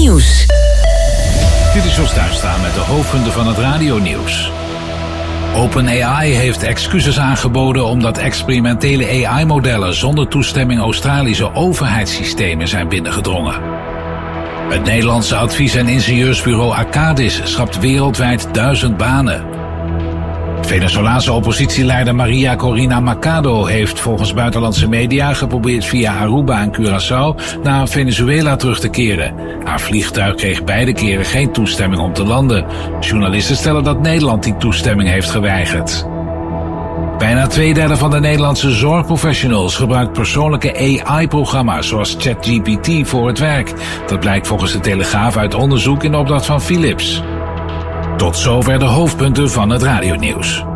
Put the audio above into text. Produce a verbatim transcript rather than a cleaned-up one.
Nieuws. Dit is Jos Tuinstaan met de hoofdpunten van het radionieuws. OpenAI heeft excuses aangeboden omdat experimentele A I-modellen zonder toestemming Australische overheidssystemen zijn binnengedrongen. Het Nederlandse advies- en ingenieursbureau Arcadis schrapt wereldwijd duizend banen. Venezolaanse oppositieleider Maria Corina Machado heeft volgens buitenlandse media geprobeerd via Aruba en Curaçao naar Venezuela terug te keren. Haar vliegtuig kreeg beide keren geen toestemming om te landen. Journalisten stellen dat Nederland die toestemming heeft geweigerd. Bijna twee derde van de Nederlandse zorgprofessionals gebruikt persoonlijke A I-programma's zoals ChatGPT voor het werk. Dat blijkt volgens de Telegraaf uit onderzoek in opdracht van Philips. Tot zover de hoofdpunten van het radionieuws.